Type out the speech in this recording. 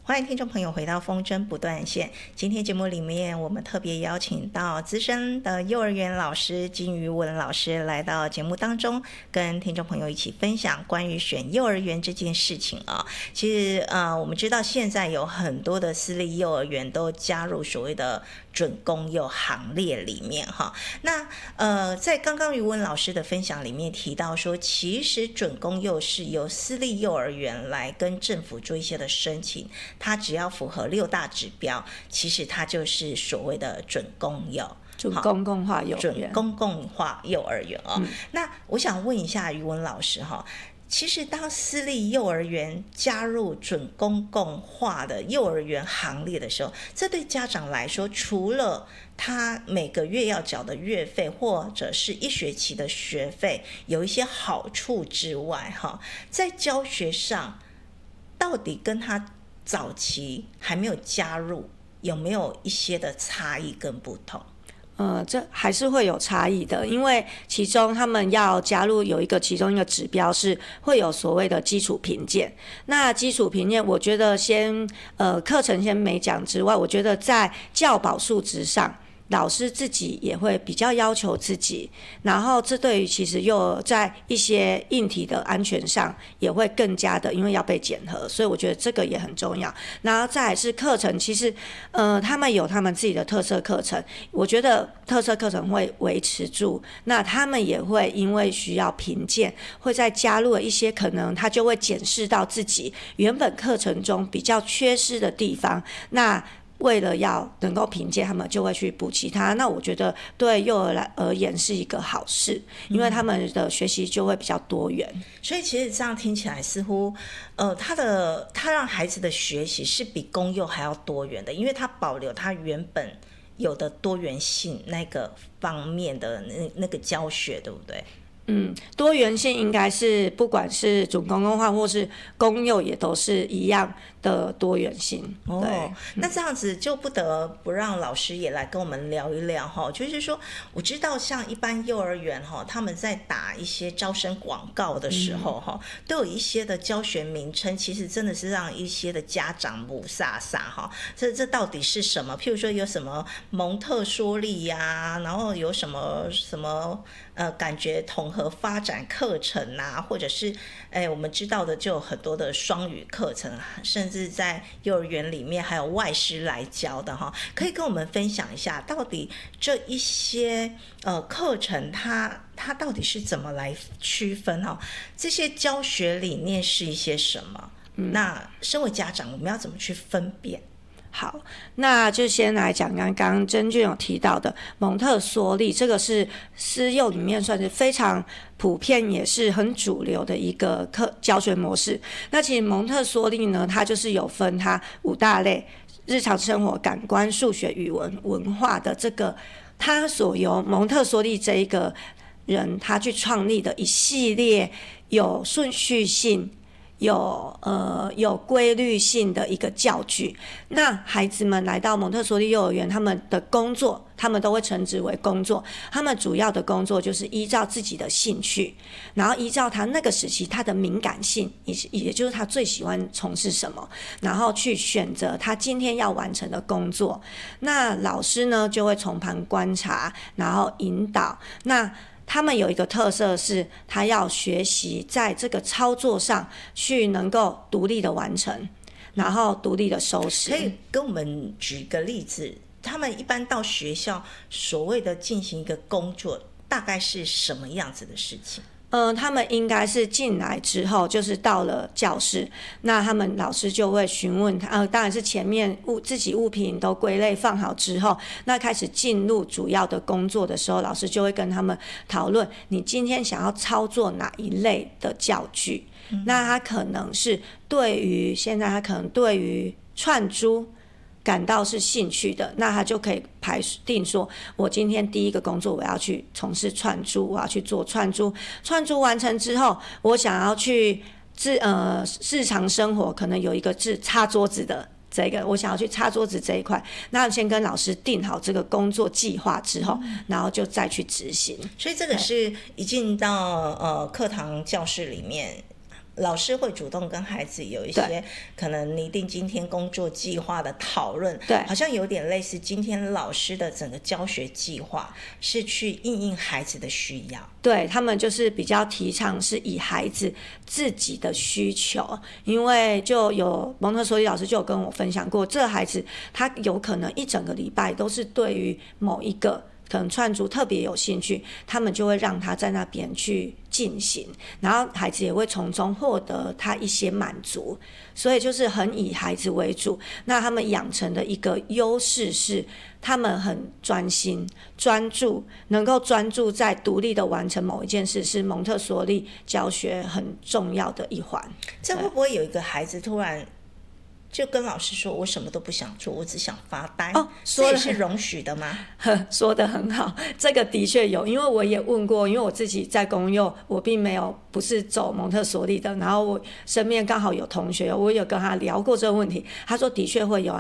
欢迎听众朋友回到风筝不断线。今天节目里面，我们特别邀请到资深的幼儿园老师金瑜文老师来到节目当中，跟听众朋友一起分享关于选幼儿园这件事情啊。其实我们知道现在有很多的私立幼儿园都加入所谓的准公幼行列里面哈。那在刚刚瑜文老师的分享里面提到说，其实准公幼是由私立幼儿园来跟政府做一些的申请。它只要符合6大指标，其实它就是所谓的准公幼、 准公共化幼儿园、 准公共化幼儿园哦。那我想问一下瑜文老师哈，其实当私立幼儿园加入准公共化的幼儿园行列的时候，这对家长来说，除了他每个月要缴的月费或者是1学期的学费有一些好处之外哈，在教学上到底跟他早期还没有加入有没有一些的差异跟不同？ 这还是会有差异的，因为其中他们要加入有其中一个指标是会有所谓的基础评鉴。那基础评鉴，我觉得课程先没讲之外，我觉得在教保数值上，老师自己也会比较要求自己，然后这对于其实又在一些硬体的安全上也会更加的，因为要被检核，所以我觉得这个也很重要。然后再来是课程，其实他们有他们自己的特色课程，我觉得特色课程会维持住，那他们也会因为需要评鉴，会再加入了一些可能他就会检视到自己原本课程中比较缺失的地方，那为了要能够评鉴，他们就会去补其他。那我觉得对幼儿而言是一个好事，因为他们的学习就会比较多元。 所以其实这样听起来似乎他让孩子的学习是比公幼还要多元的，因为他保留他原本有的多元性那个方面的那个教学，对不对？ 多元性应该是不管是准公共化或是公幼也都是一样的多元性。对， 那这样子就不得不让老师也来跟我们聊一聊哈。就是说，我知道像一般幼儿园哈，他们在打一些招生广告的时候哈，都有一些的教学名称，其实真的是让一些的家长不飒飒哈。这到底是什么？譬如说有什么蒙特梭利呀，然后有什么感觉统合发展课程啊，或者是我们知道的就有很多的双语课程，甚至在幼儿园里面还有外师来教的哈，可以跟我们分享一下，到底这一些课程它到底是怎么来区分哈？这些教学理念是一些什么？那身为家长，我们要怎么去分辨？ 好，那就先来讲刚刚真俊有提到的蒙特梭利，这个是私幼里面算是非常普遍也是很主流的一个教学模式。那其实蒙特梭利呢，它就是有分它5大类：日常生活、感官、数学、语文、文化的这个，它所由蒙特梭利这一个人他去创立的一系列有顺序性、有规律性的一个教具。那孩子们来到蒙特梭利幼儿园，他们的工作，他们都会称之为工作。他们主要的工作就是依照自己的兴趣，然后依照他那个时期他的敏感性，也就是他最喜欢从事什么，然后去选择他今天要完成的工作。那老师呢，就会从旁观察，然后引导。那他们有一个特色是，他要学习在这个操作上去能够独立的完成，然后独立的收拾。 可以跟我们举个例子，他们一般到学校所谓的进行一个工作，大概是什么样子的事情？ 他们应该是进来之后，就是到了教室，那他们老师就会询问他，当然是前面自己物品都归类放好之后，那开始进入主要的工作的时候，老师就会跟他们讨论，你今天想要操作哪一类的教具。那他可能是现在他可能对于串珠感到是兴趣的，那他就可以排定说，我今天第一个工作我要去从事串珠，我要去做串珠。串珠完成之后，我想要去日常生活可能有一个是擦桌子的。这个我想要去擦桌子这一块，那先跟老师定好这个工作计划之后，然后就再去执行。 所以这个是一进到课堂教室里面， 老师会主动跟孩子有一些可能拟定今天工作计划的讨论， 对， 好像有点类似今天老师的整个教学计划是去因应孩子的需要。 对，他们就是比较提倡是以孩子自己的需求，因为就有蒙特梭利老师就有跟我分享过，这孩子他有可能一整个礼拜都是对于某一个可能串珠特别有兴趣，他们就会让他在那边去进行，然后孩子也会从中获得他一些满足，所以就是很以孩子为主。那他们养成的一个优势是，他们很专心、专注，能够专注在独立的完成某一件事，是蒙特梭利教学很重要的一环。 这会不会有一个孩子突然就跟老师说我什么都不想做，我只想发呆？这也是容许的吗？ 说得很好，这个的确有，因为我也问过，因为我自己在公幼，我并没有不是走蒙特梭利的，然后我身边刚好有同学，我有跟他聊过这个问题，他说的确会有